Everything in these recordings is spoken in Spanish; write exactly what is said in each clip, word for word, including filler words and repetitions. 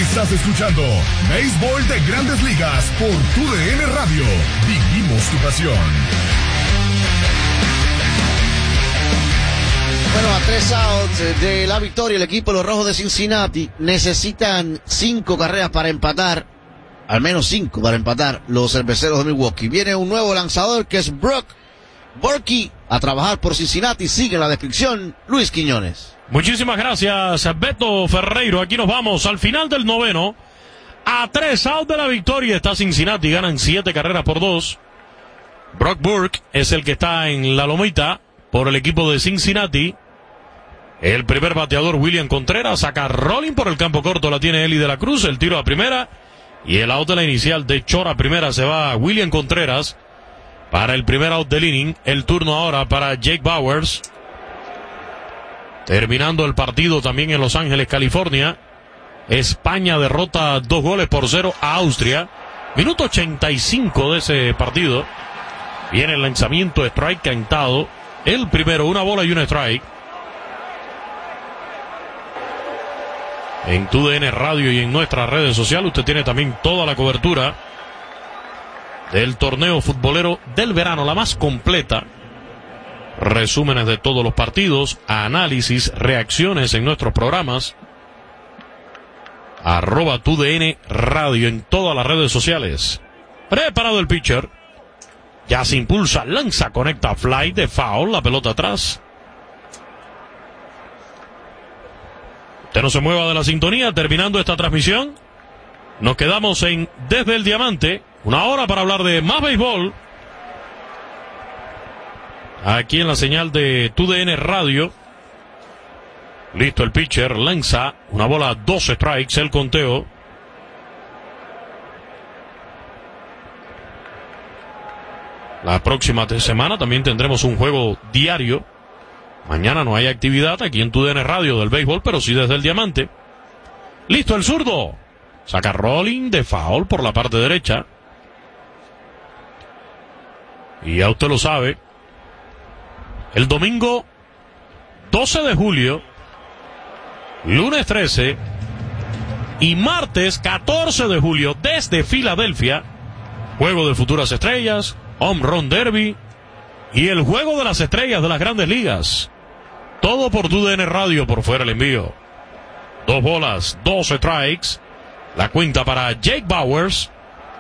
Estás escuchando Béisbol de Grandes Ligas por Tu D N Radio. Vivimos tu pasión. Bueno, a tres outs de la victoria, el equipo de los Rojos de Cincinnati necesitan cinco carreras para empatar, al menos cinco para empatar los cerveceros de Milwaukee. Viene un nuevo lanzador que es Brock Burke a trabajar por Cincinnati. Sigue en la descripción Luis Quiñones. Muchísimas gracias, Beto Ferreiro. Aquí nos vamos al final del noveno. A tres outs de la victoria está Cincinnati. Ganan siete carreras por dos. Brock Burke es el que está en la lomita por el equipo de Cincinnati. El primer bateador, William Contreras, saca rolling por el campo corto, la tiene Eli de la Cruz, el tiro a primera, y el out de la inicial de Chora a primera se va a William Contreras para el primer out del inning. El turno ahora para Jake Bauers. Terminando el partido también en Los Ángeles, California. España derrota dos goles por cero a Austria. Minuto ochenta y cinco de ese partido. Viene el lanzamiento, strike cantado. El primero, una bola y un strike. En Tu D N Radio y en nuestras redes sociales usted tiene también toda la cobertura del torneo futbolero del verano, la más completa. Resúmenes de todos los partidos, análisis, reacciones en nuestros programas. Arroba Tu D N Radio en todas las redes sociales. Preparado el pitcher. Ya se impulsa, lanza, conecta, fly de foul, la pelota atrás. Usted no se mueva de la sintonía. Terminando esta transmisión, nos quedamos en Desde el Diamante, una hora para hablar de más béisbol, aquí en la señal de Tu D N Radio. Listo el pitcher, lanza, una bola, dos strikes, el conteo. La próxima semana también tendremos un juego diario. Mañana no hay actividad aquí en Tu D N Radio del béisbol, pero sí desde el Diamante. Listo el zurdo. Saca rolling de foul por la parte derecha. Y ya usted lo sabe. El domingo doce de julio, lunes trece y martes catorce de julio desde Filadelfia, juego de futuras estrellas, Home Run Derby y el juego de las estrellas de las grandes ligas. Todo por Tu D N Radio, por fuera el envío. Dos bolas, dos strikes. La cuenta para Jake Bauers.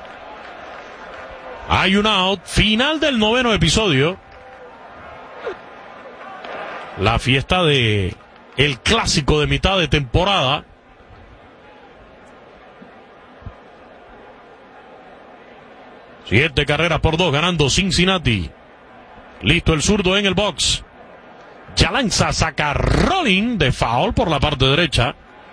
Hay un out. Final del noveno episodio. La fiesta de el clásico de mitad de temporada. Siete carreras por dos, ganando Cincinnati. Listo el zurdo en el box. Ya lanza, saca rolling de foul por la parte derecha.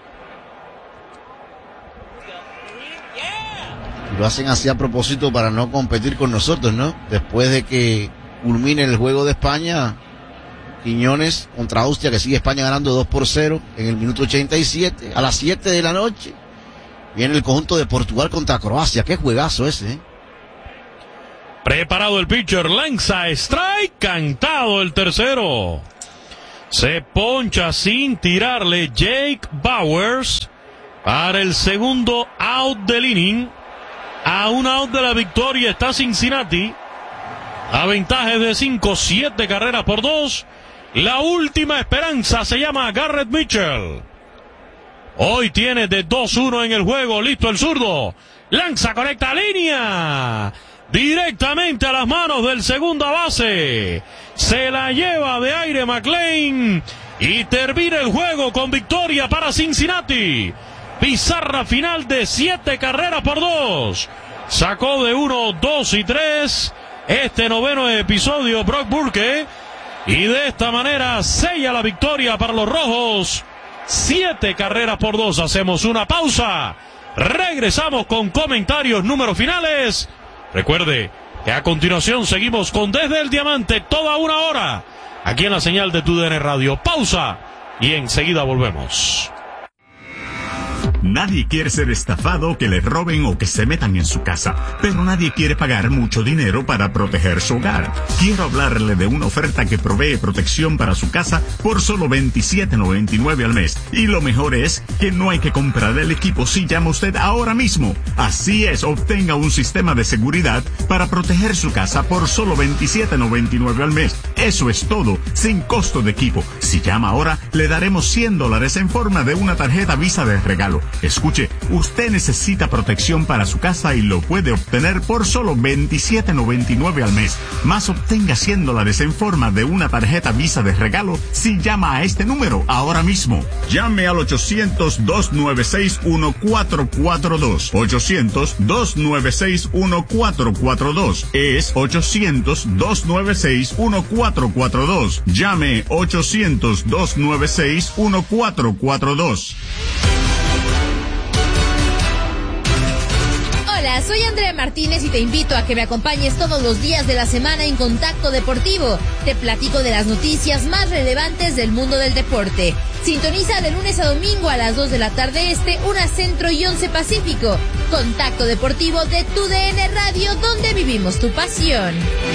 Lo hacen así a propósito para no competir con nosotros, ¿no? Después de que culmine el juego de España, Quiñones contra Austria, que sigue España ganando dos por cero en el minuto ochenta y siete. A las siete de la noche viene el conjunto de Portugal contra Croacia. Qué juegazo ese, ¿eh? Preparado el pitcher, lanza, strike, cantado el tercero. Se poncha sin tirarle Jake Bauers para el segundo out del inning. A un out de la victoria está Cincinnati. A ventaja es de cinco, siete carreras por dos. La última esperanza se llama Garrett Mitchell. Hoy tiene de dos uno en el juego. Listo el zurdo. Lanza, conecta línea. Directamente a las manos del segunda base. Se la lleva de aire McLean. Y termina el juego con victoria para Cincinnati. Pizarra final de siete carreras por dos. Sacó de uno, dos y tres este noveno episodio Brock Burke. Y de esta manera sella la victoria para los rojos. Siete carreras por dos. Hacemos una pausa. Regresamos con comentarios, números finales. Recuerde que a continuación seguimos con Desde el Diamante toda una hora. Aquí en la señal de Tu D N Radio. Pausa y enseguida volvemos. Nadie quiere ser estafado, que le roben o que se metan en su casa, pero nadie quiere pagar mucho dinero para proteger su hogar. Quiero hablarle de una oferta que provee protección para su casa por solo veintisiete noventa y nueve al mes. Y lo mejor es que no hay que comprar el equipo si llama usted ahora mismo. Así es, obtenga un sistema de seguridad para proteger su casa por solo veintisiete noventa y nueve al mes. Eso es todo, sin costo de equipo. Si llama ahora, le daremos cien dólares en forma de una tarjeta Visa de regalo. Escuche, usted necesita protección para su casa y lo puede obtener por solo veintisiete noventa y nueve al mes. Más obtenga cien dólares en forma de una tarjeta Visa de regalo si llama a este número ahora mismo. Llame al ochocientos, dos nueve seis, uno cuatro cuatro dos. ochocientos, dos nueve seis, uno cuatro cuatro dos. Es ochocientos, dos nueve seis, uno cuatro cuatro dos. Llame ochocientos, dos nueve seis, uno cuatro cuatro dos. Hola, soy Andrea Martínez y te invito a que me acompañes todos los días de la semana en Contacto Deportivo. Te platico de las noticias más relevantes del mundo del deporte. Sintoniza de lunes a domingo a las dos de la tarde este, una centro y once pacífico. Contacto Deportivo de tu D N Radio, donde vivimos tu pasión.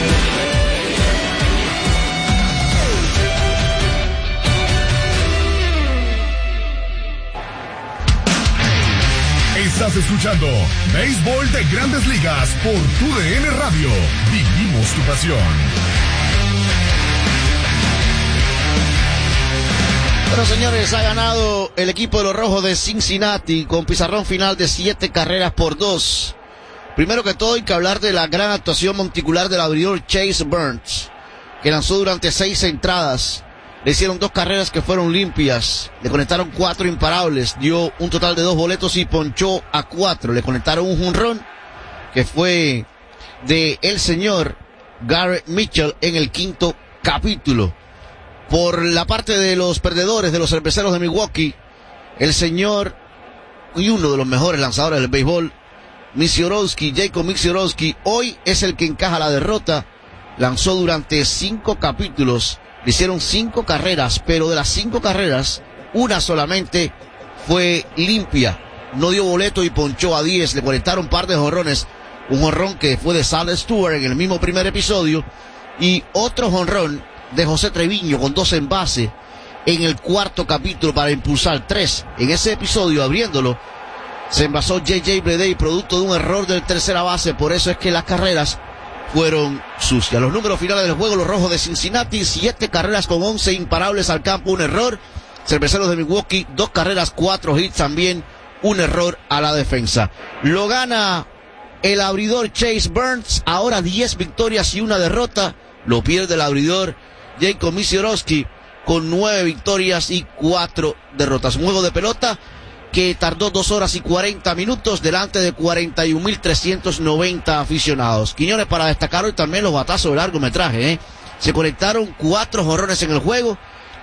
Estás escuchando Béisbol de Grandes Ligas por tu D N Radio. Vivimos tu pasión. Bueno, señores, ha ganado el equipo de los Rojos de Cincinnati con pizarrón final de siete carreras por dos. Primero que todo hay que hablar de la gran actuación monticular del abridor Chase Burns, que lanzó durante seis entradas. Le hicieron dos carreras que fueron limpias, le conectaron cuatro imparables, dio un total de dos boletos y ponchó a cuatro. Le conectaron un jonrón que fue de el señor Garrett Mitchell en el quinto capítulo. Por la parte de los perdedores, de los cerveceros de Milwaukee, el señor y uno de los mejores lanzadores del béisbol, Misiorowski, Jacob Misiorowski, hoy es el que encaja la derrota. Lanzó durante cinco capítulos. Le hicieron cinco carreras, pero de las cinco carreras, una solamente fue limpia. No dio boleto y ponchó a diez. Le conectaron un par de jonrones. Un jonrón que fue de Sal Stewart en el mismo primer episodio. Y otro jonrón de José Treviño con dos en base en el cuarto capítulo para impulsar tres. En ese episodio, abriéndolo, se envasó J J Bleday producto de un error del tercera base. Por eso es que las carreras fueron sucias. Los números finales del juego: los Rojos de Cincinnati, siete carreras con once imparables al campo, un error. Cerveceros de Milwaukee, dos carreras, cuatro hits también, un error a la defensa. Lo gana el abridor Chase Burns, ahora diez victorias y una derrota. Lo pierde el abridor Jacob Misiorowski con nueve victorias y cuatro derrotas. Un juego de pelota que tardó dos horas y cuarenta minutos delante de cuarenta y un mil trescientos noventa aficionados. Quiñones, para destacar hoy también los batazos de largometraje, ¿eh? Se conectaron cuatro jonrones en el juego,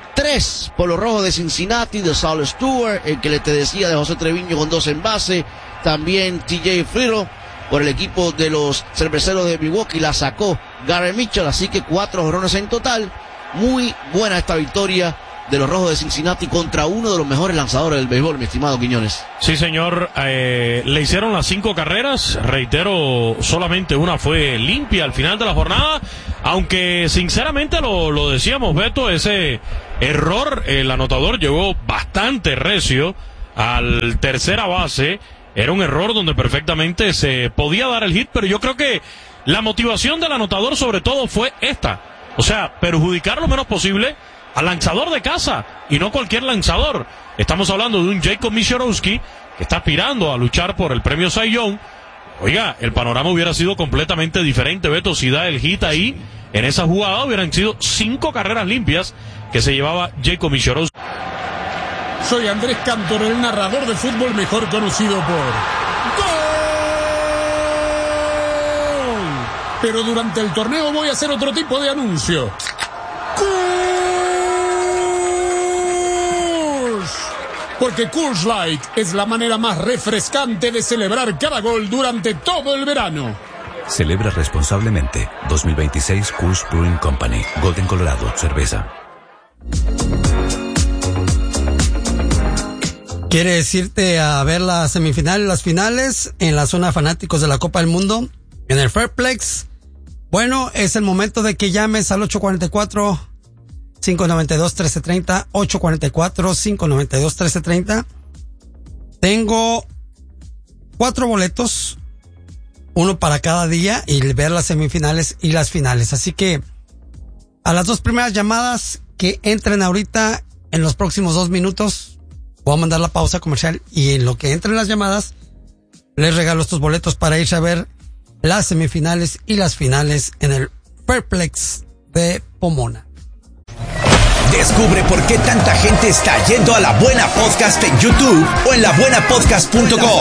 tres por los Rojos de Cincinnati, de Sal Stewart, el que le te decía de José Treviño con dos en base, también T J Friedl por el equipo de los cerveceros de Milwaukee, la sacó Garrett Mitchell, así que cuatro jonrones en total. Muy buena esta victoria de los Rojos de Cincinnati contra uno de los mejores lanzadores del béisbol, mi estimado Quiñones. Sí, señor, eh, le hicieron las cinco carreras, reitero, solamente una fue limpia al final de la jornada, aunque sinceramente lo, lo decíamos, Beto, ese error, el anotador llegó bastante recio al tercera base, era un error donde perfectamente se podía dar el hit, pero yo creo que la motivación del anotador sobre todo fue esta, o sea, perjudicar lo menos posible al lanzador de casa, y no cualquier lanzador. Estamos hablando de un Jacob Misiorowski que está aspirando a luchar por el premio Cy Young. Oiga, el panorama hubiera sido completamente diferente, Beto, si da el hit ahí, en esa jugada hubieran sido cinco carreras limpias que se llevaba Jacob Misiorowski. Soy Andrés Cantor, el narrador de fútbol mejor conocido por ¡Gol! Pero durante el torneo voy a hacer otro tipo de anuncio. Porque Coors Light es la manera más refrescante de celebrar cada gol durante todo el verano. Celebra responsablemente. dos mil veintiséis Coors Brewing Company. Golden, Colorado. Cerveza. ¿Quiere decirte a ver las semifinales y las finales en la zona de fanáticos de la Copa del Mundo en el Fairplex? Bueno, es el momento de que llames al ocho cuatro cuatro, cinco nueve dos, uno tres tres cero, ocho cuatro cuatro, cinco nueve dos, uno tres tres cero. Tengo cuatro boletos, uno para cada día, y ver las semifinales y las finales. Así que a las dos primeras llamadas que entren ahorita en los próximos dos minutos, voy a mandar la pausa comercial, y en lo que entren las llamadas les regalo estos boletos para irse a ver las semifinales y las finales en el Fairplex de Pomona. Descubre por qué tanta gente está yendo a La Buena Podcast en YouTube o en la buena podcast punto com.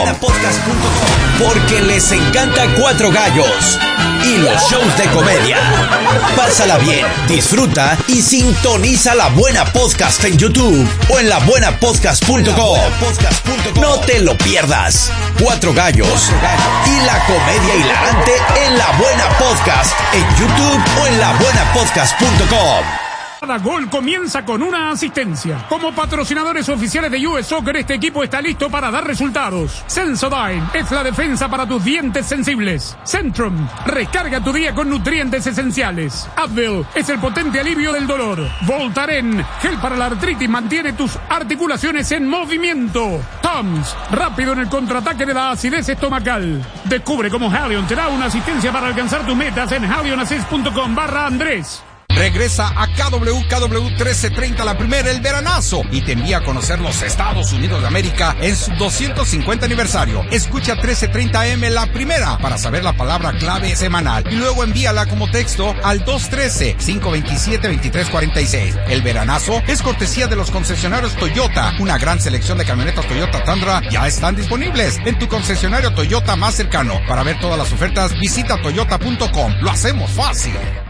Porque les encanta Cuatro Gallos y los shows de comedia. Pásala bien, disfruta y sintoniza La Buena Podcast en YouTube o en la buena podcast punto com. No te lo pierdas. Cuatro Gallos y la comedia hilarante en La Buena Podcast en YouTube o en la buena podcast punto com. Cada gol comienza con una asistencia. Como patrocinadores oficiales de U S Soccer, este equipo está listo para dar resultados. Sensodyne es la defensa para tus dientes sensibles. Centrum, recarga tu día con nutrientes esenciales. Advil es el potente alivio del dolor. Voltaren, gel para la artritis, mantiene tus articulaciones en movimiento. Tums, rápido en el contraataque de la acidez estomacal. Descubre cómo Halion te da una asistencia para alcanzar tus metas en halionassist punto com barra Andrés. Regresa a K W K W trece treinta, la primera, el veranazo, y te envía a conocer los Estados Unidos de América en su doscientos cincuenta aniversario. Escucha trece treinta A M, la primera, para saber la palabra clave semanal, y luego envíala como texto al dos uno tres, cinco dos siete, dos tres cuatro seis. El veranazo es cortesía de los concesionarios Toyota. Una gran selección de camionetas Toyota Tundra ya están disponibles en tu concesionario Toyota más cercano. Para ver todas las ofertas, visita toyota punto com. Lo hacemos fácil.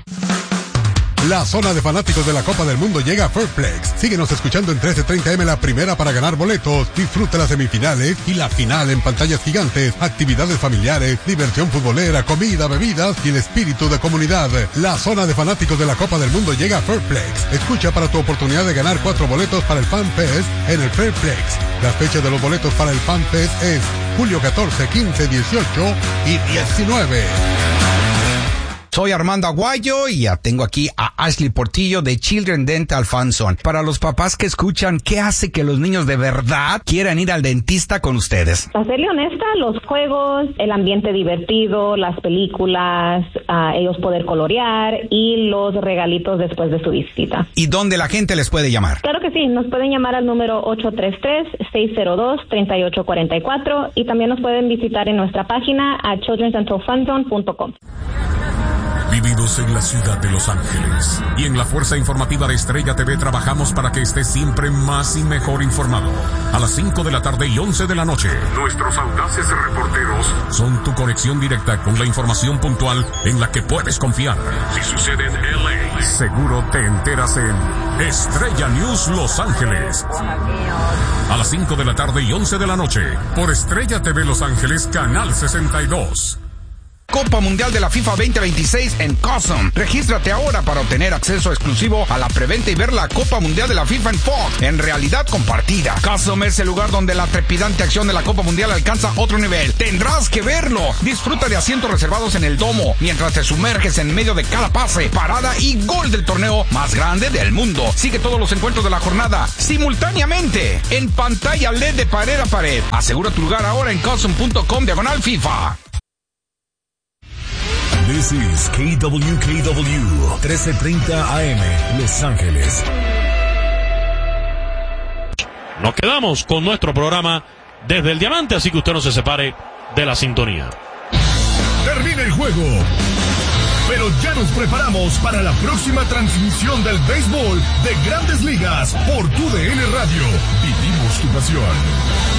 La zona de fanáticos de la Copa del Mundo llega a Fairplex. Síguenos escuchando en trece treinta eme, la primera, para ganar boletos. Disfruta las semifinales y la final en pantallas gigantes, actividades familiares, diversión futbolera, comida, bebidas y el espíritu de comunidad. La zona de fanáticos de la Copa del Mundo llega a Fairplex. Escucha para tu oportunidad de ganar cuatro boletos para el Fan Fest en el Fairplex. Las fechas de los boletos para el Fan Fest es julio catorce, quince, dieciocho y diecinueve. Soy Armando Aguayo y ya tengo aquí a Ashley Portillo de Children Dental Funson. Para los papás que escuchan, ¿qué hace que los niños de verdad quieran ir al dentista con ustedes? Para serle honesta, los juegos, el ambiente divertido, las películas, uh, ellos poder colorear y los regalitos después de su visita. ¿Y dónde la gente les puede llamar? Claro que sí, nos pueden llamar al número ocho tres tres, seis cero dos, tres ocho cuatro cuatro y también nos pueden visitar en nuestra página a children dental funson punto com. Vividos en la ciudad de Los Ángeles y en la fuerza informativa de Estrella T V trabajamos para que estés siempre más y mejor informado. A las cinco de la tarde y once de la noche, nuestros audaces reporteros son tu conexión directa con la información puntual en la que puedes confiar. Si sucede en L A, seguro te enteras en Estrella News Los Ángeles. A las cinco de la tarde y once de la noche, por Estrella T V Los Ángeles, canal sesenta y dos. Copa Mundial de la FIFA veinte veintiséis en Cosm. Regístrate ahora para obtener acceso exclusivo a la preventa y ver la Copa Mundial de la FIFA en Fox, en realidad compartida. Cosm es el lugar donde la trepidante acción de la Copa Mundial alcanza otro nivel. Tendrás que verlo. Disfruta de asientos reservados en el domo, mientras te sumerges en medio de cada pase, parada y gol del torneo más grande del mundo. Sigue todos los encuentros de la jornada simultáneamente en pantalla L E D de pared a pared. Asegura tu lugar ahora en cosm punto com diagonal FIFA. This is K W K W trece treinta A M, Los Ángeles. Nos quedamos con nuestro programa desde el Diamante, así que usted no se separe de la sintonía. Termina el juego, pero ya nos preparamos para la próxima transmisión del béisbol de Grandes Ligas por tu D N Radio. Vivimos tu pasión.